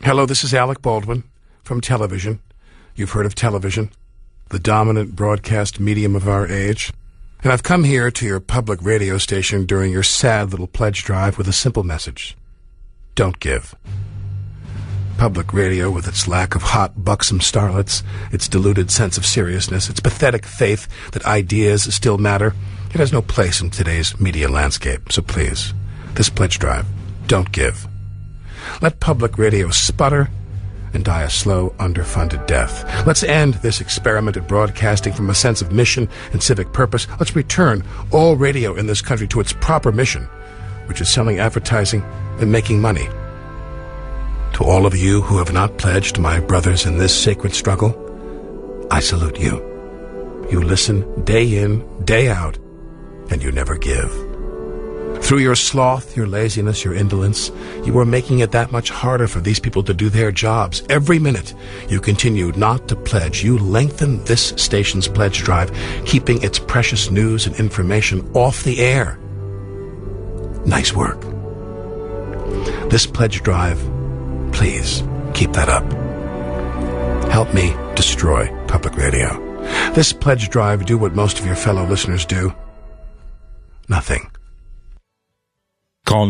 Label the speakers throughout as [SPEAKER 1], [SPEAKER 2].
[SPEAKER 1] Hello, this is Alec Baldwin from television. You've heard of television, the dominant broadcast medium of our age. And I've come here to your public radio station during your sad little pledge drive with a simple message. Don't give. Public radio, with its lack of hot, buxom starlets, its diluted sense of seriousness, its pathetic faith that ideas still matter, it has no place in today's media landscape. So please, this pledge drive, don't give. Let public radio sputter and die a slow, underfunded death. Let's end this experiment at broadcasting from a sense of mission and civic purpose. Let's return all radio in this country to its proper mission, which is selling advertising and making money. To all of you who have not pledged, my brothers in this sacred struggle, I salute you. You listen day in, day out, and you never give. Through your sloth, your laziness, your indolence, you are making it that much harder for these people to do their jobs. Every minute you continue not to pledge, you lengthen this station's pledge drive, keeping its precious news and information off the air. Nice work. This pledge drive, please keep that up. Help me destroy public radio. This pledge drive, do what most of your fellow listeners do. Nothing.
[SPEAKER 2] Call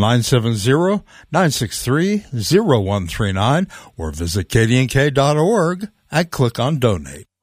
[SPEAKER 2] 970-963-0139 or visit kdnk.org and click on Donate.